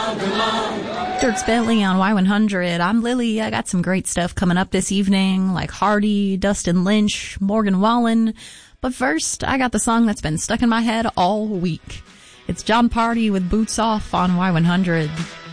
Dirk Bentley on Y100. I'm Lily. I got some great stuff coming up this evening, like Hardy, Dustin Lynch, Morgan Wallen. But first, I got the song that's been stuck in my head all week. It's John Party with Boots Off on Y100.